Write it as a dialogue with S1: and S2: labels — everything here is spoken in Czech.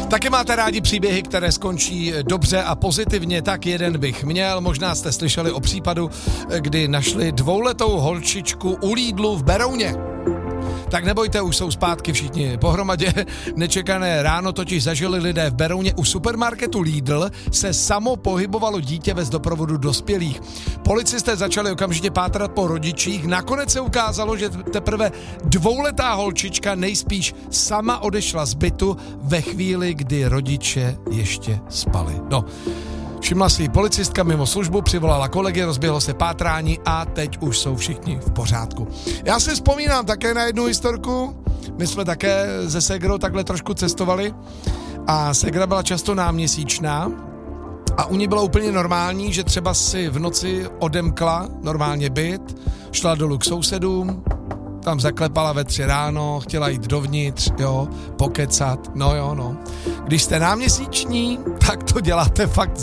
S1: Taky máte rádi příběhy, které skončí dobře a pozitivně, tak jeden bych měl. Možná jste slyšeli o případu, kdy našli 2letou holčičku u Lidlu v Berouně. Tak nebojte, už jsou zpátky všichni pohromadě. Nečekané ráno totiž zažili lidé v Berouně. U supermarketu Lidl se samo pohybovalo dítě bez doprovodu dospělých. Policisté začali okamžitě pátrat po rodičích. Nakonec se ukázalo, že teprve 2letá holčička nejspíš sama odešla z bytu ve chvíli, kdy rodiče ještě spali. No, všimla si policistka mimo službu, přivolala kolegy, rozběhlo se pátrání a teď už jsou všichni v pořádku. Já si vzpomínám také na jednu historku. My jsme také se ségrou takhle trošku cestovali a ségra byla často náměsíčná a u ní bylo úplně normální, že třeba si v noci odemkla normálně byt, šla dolů k sousedům, tam zaklepala ve 3 ráno, chtěla jít dovnitř, jo, pokecat, no. Když jste náměsíční, tak to děláte fakt